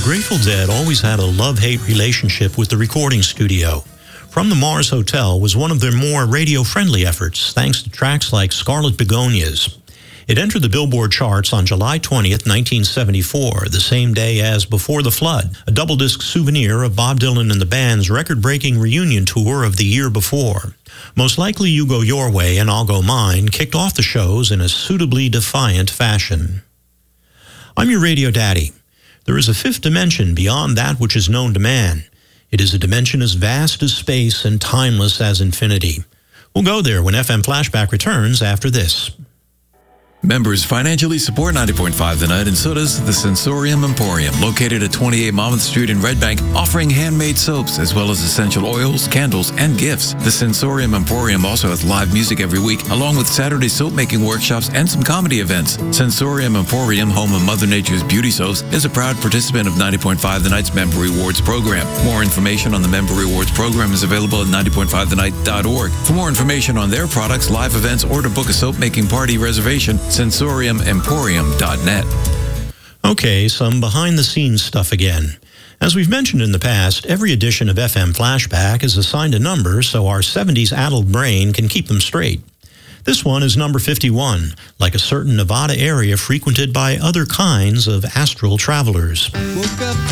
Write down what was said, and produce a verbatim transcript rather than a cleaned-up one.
Grateful Dead always had a love-hate relationship with the recording studio. From the Mars Hotel was one of their more radio-friendly efforts, thanks to tracks like Scarlet Begonias. It entered the Billboard charts on July twentieth, nineteen seventy-four, the same day as Before the Flood, a double-disc souvenir of Bob Dylan and the band's record-breaking reunion tour of the year before. Most Likely You Go Your Way and I'll Go Mine kicked off the shows in a suitably defiant fashion. I'm your radio daddy. There is a fifth dimension beyond that which is known to man. It is a dimension as vast as space and timeless as infinity. We'll go there when F M Flashback returns after this. Members financially support ninety point five The Night, and so does the Sensorium Emporium, located at twenty-eight Monmouth Street in Red Bank, offering handmade soaps as well as essential oils, candles, and gifts. The Sensorium Emporium also has live music every week, along with Saturday soap-making workshops and some comedy events. Sensorium Emporium, home of Mother Nature's beauty soaps, is a proud participant of ninety point five The Night's Member Rewards program. More information on the Member Rewards program is available at ninety point five the night dot org. For more information on their products, live events, or to book a soap-making party reservation, sensorium emporium dot net. Okay, some behind-the-scenes stuff again. As we've mentioned in the past, every edition of F M Flashback is assigned a number so our seventies addled brain can keep them straight. This one is number fifty-one, like a certain Nevada area frequented by other kinds of astral travelers. Woke up